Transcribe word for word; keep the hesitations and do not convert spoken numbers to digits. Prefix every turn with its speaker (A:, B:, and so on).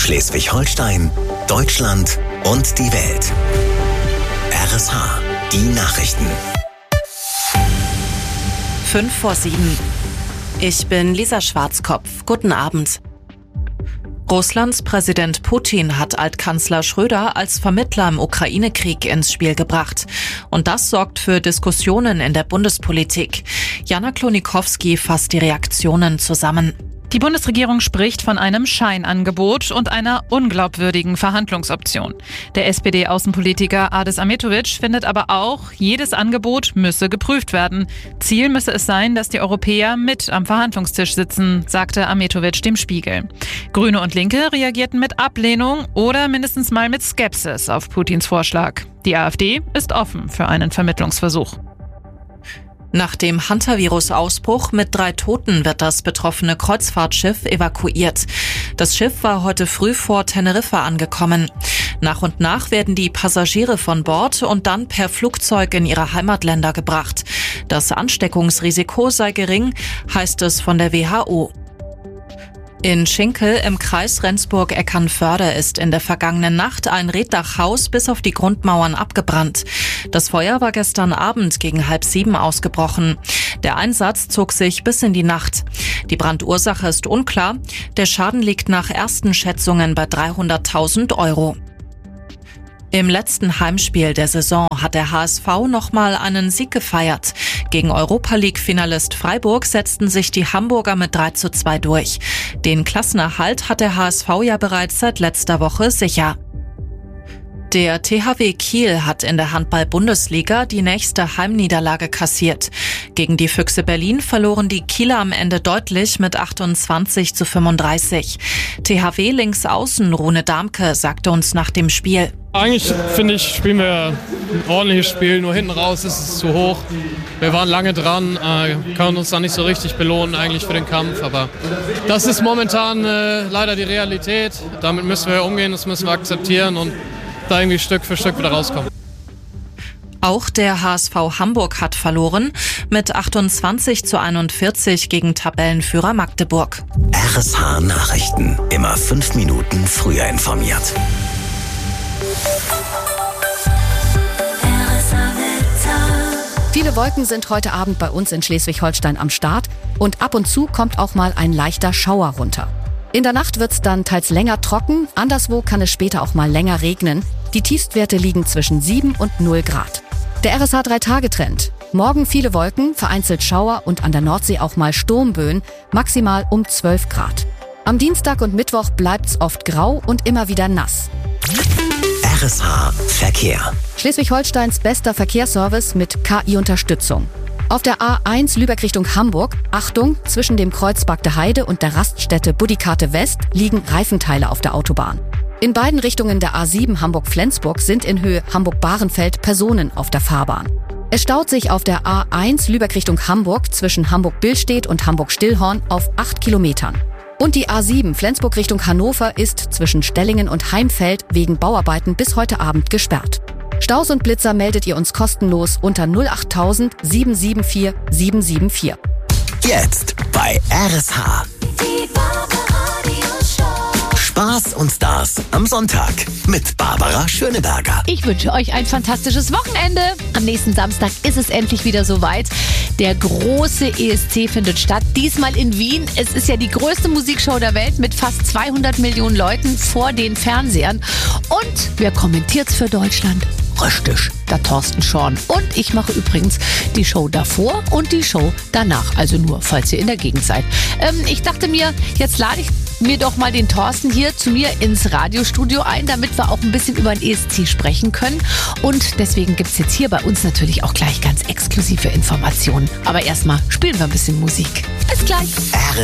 A: Schleswig-Holstein, Deutschland und die Welt. R S H, die Nachrichten.
B: Fünf vor sieben. Ich bin Lisa Schwarzkopf. Guten Abend. Russlands Präsident Putin hat Altkanzler Schröder als Vermittler im Ukraine-Krieg ins Spiel gebracht. Und das sorgt für Diskussionen in der Bundespolitik. Jana Klonikowski fasst die Reaktionen zusammen.
C: Die Bundesregierung spricht von einem Scheinangebot und einer unglaubwürdigen Verhandlungsoption. Der S P D-Außenpolitiker Adis Ahmetovic findet aber auch, jedes Angebot müsse geprüft werden. Ziel müsse es sein, dass die Europäer mit am Verhandlungstisch sitzen, sagte Ahmetovic dem Spiegel. Grüne und Linke reagierten mit Ablehnung oder mindestens mal mit Skepsis auf Putins Vorschlag. Die AfD ist offen für einen Vermittlungsversuch.
B: Nach dem Hantavirus-Ausbruch mit drei Toten wird das betroffene Kreuzfahrtschiff evakuiert. Das Schiff war heute früh vor Teneriffa angekommen. Nach und nach werden die Passagiere von Bord und dann per Flugzeug in ihre Heimatländer gebracht. Das Ansteckungsrisiko sei gering, heißt es von der W H O. In Schinkel im Kreis Rendsburg-Eckernförde ist in der vergangenen Nacht ein Reetdachhaus bis auf die Grundmauern abgebrannt. Das Feuer war gestern Abend gegen halb sieben ausgebrochen. Der Einsatz zog sich bis in die Nacht. Die Brandursache ist unklar. Der Schaden liegt nach ersten Schätzungen bei dreihunderttausend Euro. Im letzten Heimspiel der Saison hat der H S V nochmal einen Sieg gefeiert. Gegen Europa-League-Finalist Freiburg setzten sich die Hamburger mit drei zu zwei durch. Den Klassenerhalt hat der H S V ja bereits seit letzter Woche sicher. Der T H W Kiel hat in der Handball-Bundesliga die nächste Heimniederlage kassiert. Gegen die Füchse Berlin verloren die Kieler am Ende deutlich mit achtundzwanzig zu fünfunddreißig. T H W-Linksaußen Rune Damke sagte uns nach dem Spiel:
D: Eigentlich, finde ich, spielen wir ein ordentliches Spiel, nur hinten raus ist es zu hoch. Wir waren lange dran, äh, können uns da nicht so richtig belohnen eigentlich für den Kampf, aber das ist momentan äh, leider die Realität. Damit müssen wir umgehen, das müssen wir akzeptieren und da irgendwie Stück für Stück wieder rauskommen.
B: Auch der H S V Hamburg hat verloren mit achtundzwanzig zu einundvierzig gegen Tabellenführer Magdeburg.
A: R S H Nachrichten, immer fünf Minuten früher informiert.
E: Viele Wolken sind heute Abend bei uns in Schleswig-Holstein am Start und ab und zu kommt auch mal ein leichter Schauer runter. In der Nacht wird's dann teils länger trocken, anderswo kann es später auch mal länger regnen. Die Tiefstwerte liegen zwischen sieben und null Grad. Der R S H drei Tage Trend. Morgen viele Wolken, vereinzelt Schauer und an der Nordsee auch mal Sturmböen, maximal um zwölf Grad. Am Dienstag und Mittwoch bleibt's oft grau und immer wieder nass.
A: R S H Verkehr.
E: Schleswig-Holsteins bester Verkehrsservice mit K I-Unterstützung. Auf der A eins Lübeck Richtung Hamburg, Achtung, zwischen dem Kreuz Bagde Heide und der Raststätte Budikate West liegen Reifenteile auf der Autobahn. In beiden Richtungen der A sieben Hamburg-Flensburg sind in Höhe Hamburg-Bahrenfeld Personen auf der Fahrbahn. Es staut sich auf der A eins Lübeck Richtung Hamburg zwischen Hamburg-Billstedt und Hamburg-Stillhorn auf acht Kilometern. Und die A sieben Flensburg Richtung Hannover ist zwischen Stellingen und Heimfeld wegen Bauarbeiten bis heute Abend gesperrt. Staus und Blitzer meldet ihr uns kostenlos unter null acht tausend sieben sieben vier sieben sieben vier.
A: Jetzt bei R S H.
F: Die Barbara-Radio-Show.
A: Spaß und Stars am Sonntag mit Barbara Schöneberger.
G: Ich wünsche euch ein fantastisches Wochenende. Am nächsten Samstag ist es endlich wieder soweit. Der große E S C findet statt, diesmal in Wien. Es ist ja die größte Musikshow der Welt mit fast zweihundert Millionen Leuten vor den Fernsehern. Und wer kommentiert's für Deutschland? Richtig, der Thorsten Schorn. Und ich mache übrigens die Show davor und die Show danach. Also nur, falls ihr in der Gegend seid. Ähm, ich dachte mir, jetzt lade ich mir doch mal den Thorsten hier zu mir ins Radiostudio ein, damit wir auch ein bisschen über den E S C sprechen können. Und deswegen gibt's jetzt hier bei uns natürlich auch gleich ganz exklusive Informationen. Aber erstmal spielen wir ein bisschen Musik. Bis gleich.
A: R